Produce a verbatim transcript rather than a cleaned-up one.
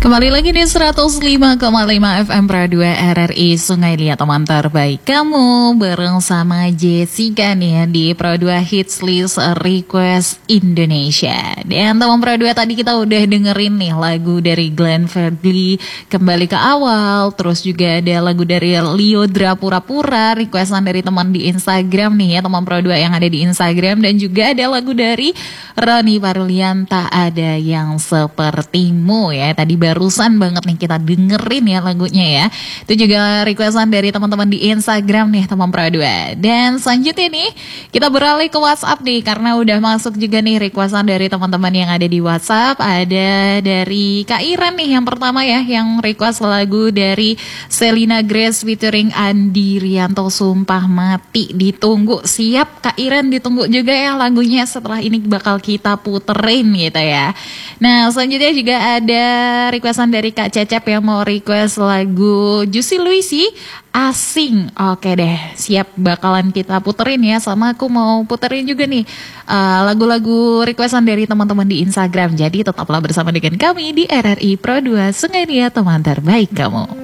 Kembali lagi di seratus lima koma lima F M Pro dua R R I Sungai Liat, teman terbaik kamu, bareng sama Jessica nih ya di Pro dua Hits List Request Indonesia. Dan teman Pro dua, tadi kita udah dengerin nih lagu dari Glenn Fredly, Kembali ke Awal. Terus juga ada lagu dari Lyodra, Pura-Pura, requestan dari teman di Instagram nih ya, teman Pro dua yang ada di Instagram. Dan juga ada lagu dari Roni Parulian, Tak Ada Yang Sepertimu ya. Tadi barusan banget nih kita dengerin ya lagunya ya. Itu juga requestan dari teman-teman di Instagram nih, teman Pro dua. Dan selanjutnya nih kita beralih ke WhatsApp nih, karena udah masuk juga nih requestan dari teman-teman yang ada di WhatsApp. Ada dari Kak Iren nih yang pertama ya, yang request lagu dari Selena Grace featuring Andi Rianto, Sumpah Mati. Ditunggu, siap Kak Iren, ditunggu juga ya lagunya, setelah ini bakal kita puterin gitu ya. Nah selanjutnya juga ada requestan dari Kak Cecep yang mau request lagu Juicy Luisi, Asing. Oke deh, siap, bakalan kita puterin ya. Sama aku mau puterin juga nih uh, lagu-lagu requestan dari teman-teman di Instagram. Jadi tetaplah bersama dengan kami di R R I Pro dua Sungai Liat, teman terbaik kamu.